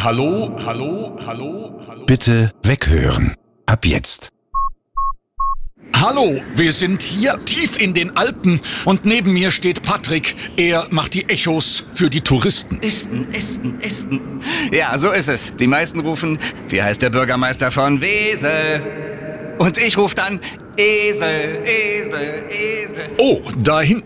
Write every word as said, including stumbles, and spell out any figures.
Hallo, hallo, hallo, hallo. Bitte weghören. Ab jetzt. Hallo, wir sind hier tief in den Alpen und neben mir steht Patrick. Er macht die Echos für die Touristen. Esten, Esten, Esten. Ja, so ist es. Die meisten rufen, wie heißt der Bürgermeister von Wesel? Und ich rufe dann Esel, Esel, Esel. Oh, da hinten